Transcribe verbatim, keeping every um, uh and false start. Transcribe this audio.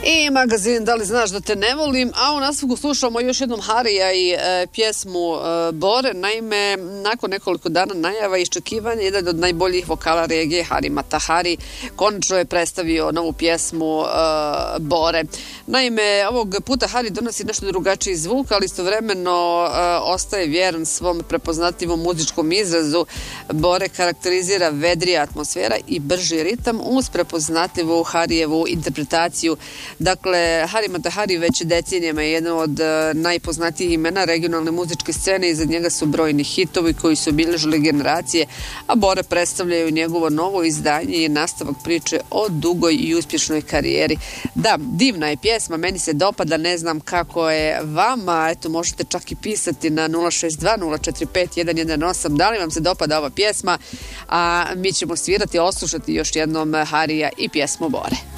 I magazin Da li znaš da te ne volim, a u nastavku slušamo još jednom Harija i e, pjesmu e, Bore. Naime, nakon nekoliko dana najava i iščekivanja, jedan od najboljih vokala regije, Hari Matahari, konačno je predstavio novu pjesmu e, Bore. Naime, ovog puta Hari donosi nešto drugačiji zvuk, ali istovremeno e, ostaje vjeran svom prepoznatljivom muzičkom izrazu. Bore karakterizira vedrija atmosfera i brži ritam uz prepoznatljivu Harijevu interpretaciju. Dakle, Hari Matahari već decenijama je jedan od najpoznatijih imena regionalne muzičke scene, iza njega su brojni hitovi koji su obilježili generacije, a Bore predstavljaju njegovo novo izdanje i nastavak priče o dugoj i uspješnoj karijeri. Da, divna je pjesma, meni se dopada, ne znam kako je vama, eto možete čak i pisati na nula šest dva nula četiri pet jedan jedan osam da li vam se dopada ova pjesma, a mi ćemo svirati, oslušati još jednom Harija i pjesmu Bore.